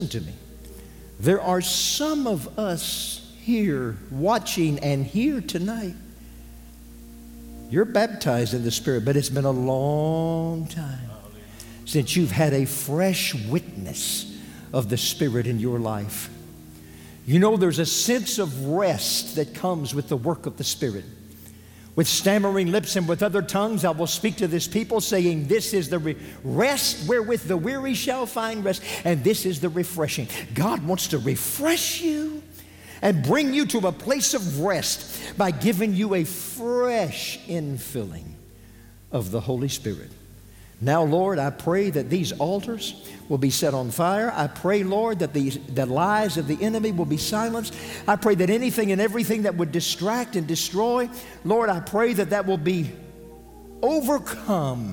to me. There are some of us here watching and here tonight. You're baptized in the Spirit, but it's been a long time since you've had a fresh witness of the Spirit in your life. You know, there's a sense of rest that comes with the work of the Spirit. With stammering lips and with other tongues, I will speak to this people, saying, this is the rest wherewith the weary shall find rest, and this is the refreshing. God wants to refresh you and bring you to a place of rest by giving you a fresh infilling of the Holy Spirit. Now, Lord, I pray that these altars will be set on fire. I pray, Lord, that the lies of the enemy will be silenced. I pray that anything and everything that would distract and destroy, Lord, I pray that that will be overcome